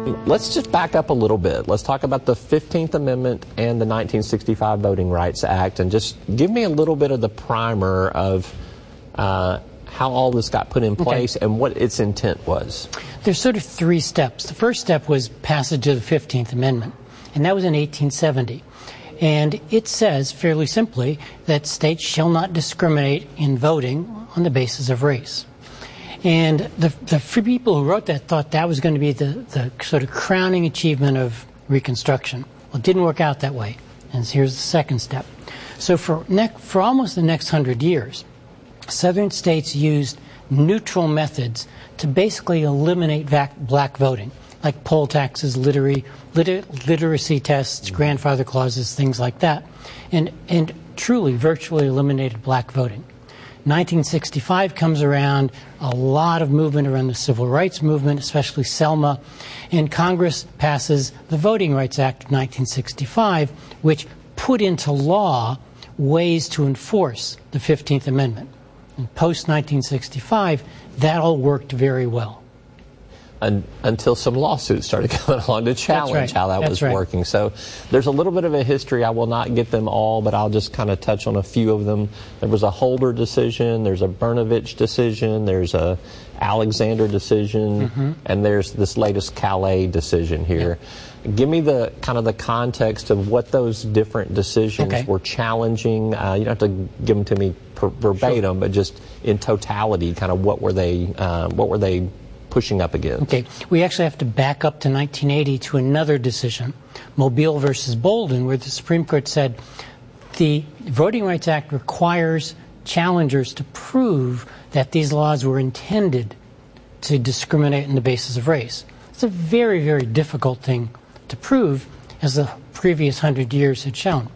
Let's just back up a little bit. Let's talk about the 15th Amendment and the 1965 Voting Rights Act, and just give me a little bit of the primer of how all this got put in place and what its intent was. There's sort of three steps. The first step was passage of the 15th Amendment, and that was in 1870. And it says, fairly simply, that states shall not discriminate in voting on the basis of race. And the people who wrote that thought that was going to be the sort of crowning achievement of Reconstruction. Well, it didn't work out that way. And here's the second step. So for almost the next 100 years, Southern states used neutral methods to basically eliminate black voting, like poll taxes, literacy tests, grandfather clauses, things like that, and truly virtually eliminated black voting. 1965 comes around, a lot of movement around the civil rights movement, especially Selma, and Congress passes the Voting Rights Act of 1965, which put into law ways to enforce the 15th Amendment. And post-1965, that all worked very well. Until some lawsuits started coming along to challenge how that was working. So there's a little bit of a history. I will not get them all, but I'll just kind of touch on a few of them. There was a Holder decision, there's a Brnovich decision, there's a Alexander decision, and there's this latest Calais decision here. Give me the kind of the context of what those different decisions were challenging. You don't have to give them to me verbatim, but just in totality, kind of what were they pushing up against? Okay, we actually have to back up to 1980 to another decision, Mobile versus Bolden, where the Supreme Court said the Voting Rights Act requires challengers to prove that these laws were intended to discriminate on the basis of race. It's a very, very difficult thing to prove, as the previous 100 years had shown.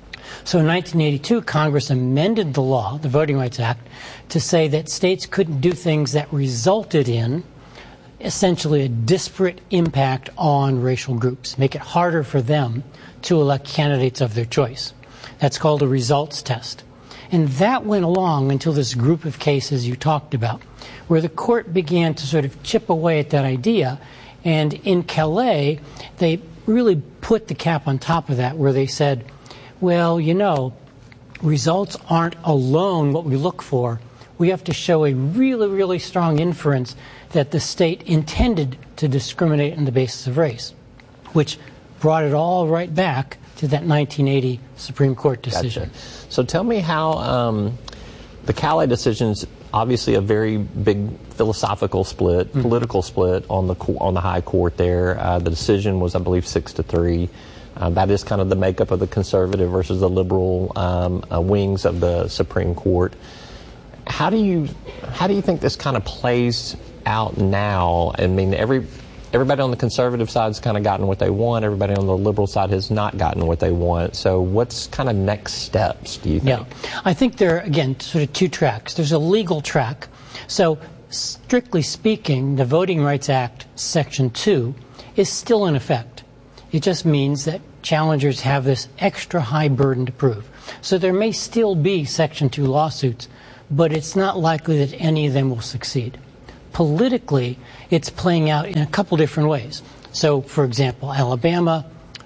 So in 1982, Congress amended the law, the Voting Rights Act, to say that states couldn't do things that resulted in essentially a disparate impact on racial groups, make it harder for them to elect candidates of their choice. That's called a results test. And that went along until this group of cases you talked about, where the court began to sort of chip away at that idea. And in Calais, they really put the cap on top of that, where they said, well, you know, results aren't alone what we look for. We have to show a really, really strong inference that the state intended to discriminate on the basis of race, which brought it all right back to that 1980 Supreme Court decision. Gotcha. So tell me how the Calais decision is obviously a very big philosophical split, political split on the high court there. The decision was, I believe, 6-3. That is kind of the makeup of the conservative versus the liberal wings of the Supreme Court. How do you think this kind of plays out now? I mean, everybody on the conservative side has kind of gotten what they want. Everybody on the liberal side has not gotten what they want. So what's kind of next steps, do you think? Yeah, I think there are, again, sort of two tracks. There's a legal track. So strictly speaking, the Voting Rights Act, Section 2, is still in effect. It just means that challengers have this extra high burden to prove. So there may still be Section 2 lawsuits, but it's not likely that any of them will succeed. Politically, it's playing out in a couple different ways. So, for example, Alabama,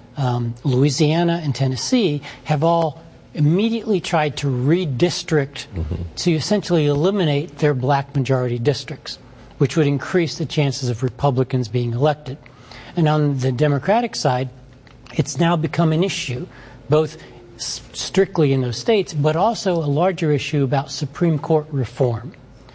Louisiana, and Tennessee have all immediately tried to redistrict to essentially eliminate their black majority districts, which would increase the chances of Republicans being elected. And on the Democratic side, it's now become an issue, both strictly in those states, but also a larger issue about Supreme Court reform,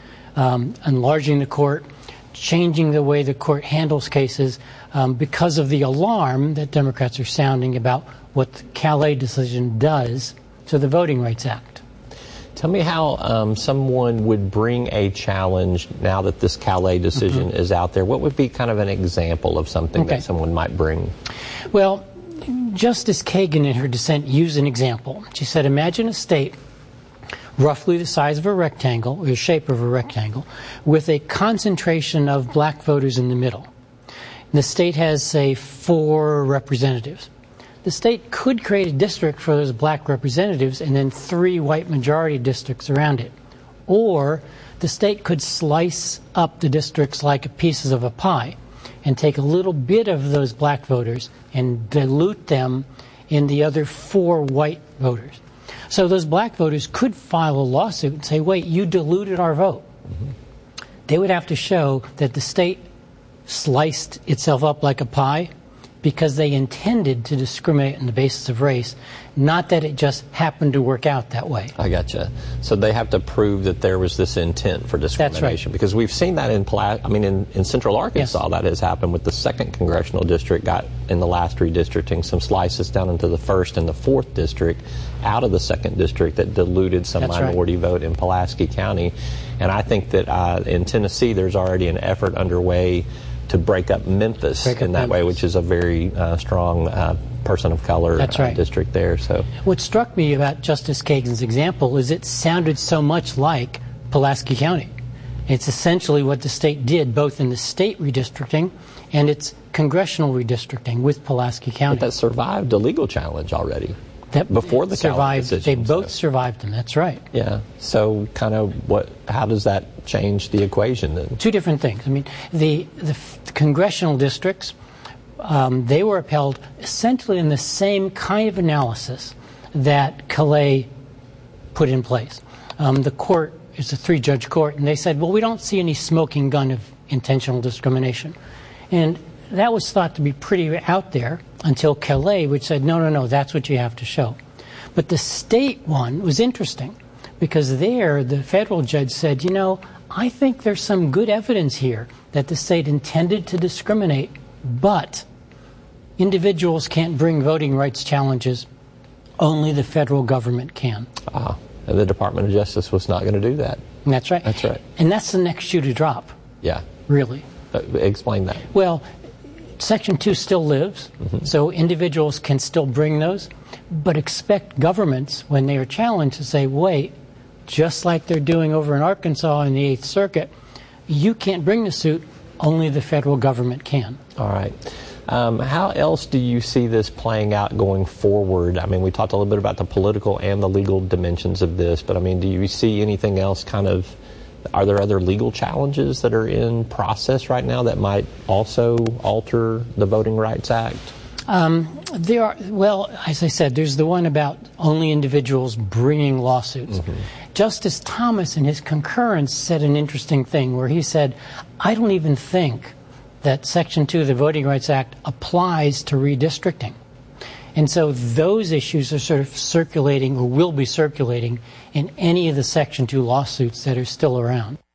enlarging the court, changing the way the court handles cases because of the alarm that Democrats are sounding about what the Calais decision does to the Voting Rights Act. Tell me how someone would bring a challenge now that this Calais decision is out there. What would be kind of an example of something that someone might bring? Well, Justice Kagan in her dissent used an example. She said, imagine a state roughly the size of a rectangle, or the shape of a rectangle, with a concentration of black voters in the middle. And the state has, say, 4 representatives. The state could create a district for those black representatives and then 3 white majority districts around it. Or the state could slice up the districts like pieces of a pie and take a little bit of those black voters and dilute them in the other 4 white voters. So those black voters could file a lawsuit and say, wait, you diluted our vote. Mm-hmm. They would have to show that the state sliced itself up like a pie because they intended to discriminate on the basis of race, not that it just happened to work out that way. I gotcha. So they have to prove that there was this intent for discrimination. That's right. Because we've seen that in Central Arkansas, yes. That has happened with the 2nd Congressional District, got in the last redistricting some slices down into the 1st and the 4th District out of the 2nd District that diluted some minority vote in Pulaski County. And I think that in Tennessee there's already an effort underway to break up Memphis in that way, which is a very strong person of color district there. So, what struck me about Justice Kagan's example is it sounded so much like Pulaski County. It's essentially what the state did, both in the state redistricting and its congressional redistricting with Pulaski County. But that survived a legal challenge already. That before the survived, decision, they both survived them. That's right. Yeah. So, kind of how does that change the equation then? 2 different things. I mean, the congressional districts, they were upheld essentially in the same kind of analysis that Calais put in place. The court is a 3-judge court, and they said, well, we don't see any smoking gun of intentional discrimination, and that was thought to be pretty out there until Calais, which said, no, that's what you have to show. But the state one was interesting because there the federal judge said, I think there's some good evidence here that the state intended to discriminate, but individuals can't bring voting rights challenges. Only the federal government can. And the Department of Justice was not going to do that. And that's right. That's right. And that's the next shoe to drop. Yeah. Really. Explain that. Well, Section 2 still lives, so individuals can still bring those, but expect governments, when they are challenged, to say, wait, just like they're doing over in Arkansas in the 8th Circuit, you can't bring the suit, only the federal government can. All right. How else do you see this playing out going forward? I mean, we talked a little bit about the political and the legal dimensions of this, but I mean, do you see anything else are there other legal challenges that are in process right now that might also alter the Voting Rights Act? There are, well, as I said, there's the one about only individuals bringing lawsuits. Justice Thomas in his concurrence said an interesting thing where he said, I don't even think that Section 2 of the Voting Rights Act applies to redistricting. And so those issues are sort of circulating or will be circulating in any of the Section 2 lawsuits that are still around.